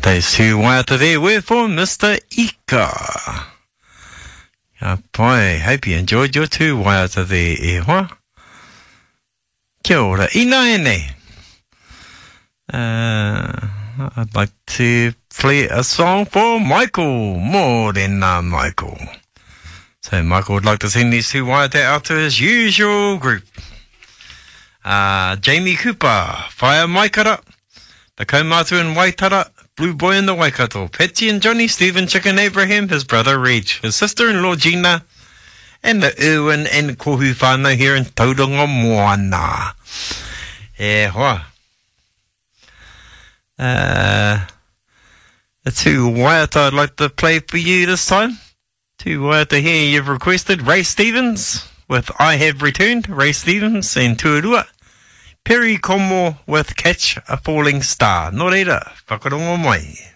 Those two waiata there were for Mr. Ika. Boy, hope you enjoyed your two waiata there, e hoa. Kia ora, ina ene. I'd like to play a song for Michael, more than Michael. So Michael would like to send these two waiata out to his usual group. Jamie Cooper, Whaia Maikara, the Kaumatu in Waitara, Blue Boy in the Waikato, Petty and Johnny, Stephen Chicken Abraham, his brother Reg, his sister-in-law Gina, and the Erwin and Kohu whānau here in Tauranga Moana. E hoa. The two waiata I'd like to play for you this time. Two waiata here you've requested. Ray Stevens with I Have Returned, Ray Stevens and Tuarua. Perry Como with Catch a Falling Star. Nō reira, whakarongo mai.